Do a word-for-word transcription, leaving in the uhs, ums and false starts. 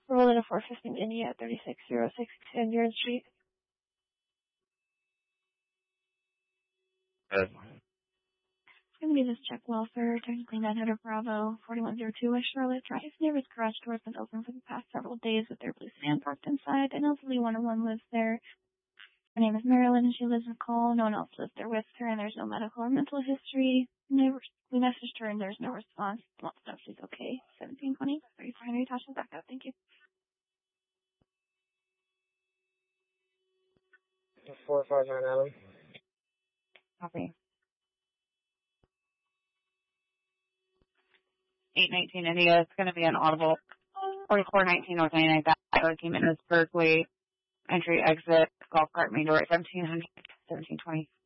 Roll in a four fifteen India at thirty-six oh six Sandiard Street. Good. It's going to be this check welfare, technically nine hundred Bravo, forty-one oh two West Charlotte Drive. Neighbor's garage door has been open for the past several days with their blue sedan parked inside. An elderly one oh one lives there. Her name is Marilyn and she lives in call. No one else lives there with her and there's no medical or mental history. Neighbor, we messaged her and there's no response. Wants to know if she's okay. seventeen twenty, thirty-four Henry Tasha back up. Thank you. four five nine Adam. Copy. eight nineteen India, it's going to be an audible. forty-four nineteen North ninety-ninth Avenue, came in as Berkeley, entry, exit, golf cart, main door at seventeen hundred, seventeen twenty.